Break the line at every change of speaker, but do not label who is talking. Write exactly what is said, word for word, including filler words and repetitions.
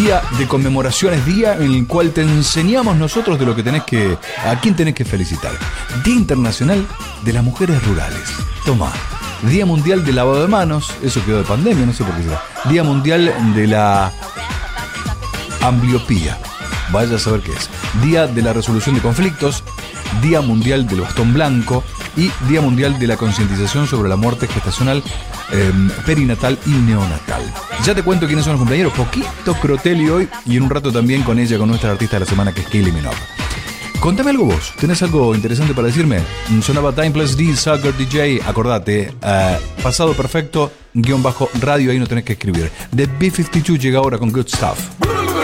día de conmemoraciones, día en el cual te enseñamos nosotros de lo que tenés que, a quién tenés que felicitar. Día Internacional de las Mujeres Rurales. Toma. Día Mundial del Lavado de Manos, eso quedó de pandemia, no sé por qué será. Día Mundial de la Ambliopía, vaya a saber qué es. Día de la Resolución de Conflictos, Día Mundial del Bastón Blanco y Día Mundial de la Concientización sobre la Muerte Gestacional, eh, Perinatal y Neonatal. Ya te cuento quiénes son los compañeros, poquito Crotelli hoy y en un rato también con ella, con nuestra artista de la semana que es Kylie Minogue. Contame algo vos, ¿tenés algo interesante para decirme? Sonaba Timeless D, Sucker D J, acordate, uh, pasado perfecto, guión bajo radio, ahí no tenés que escribir. The B cincuenta y dos llega ahora con Good Stuff.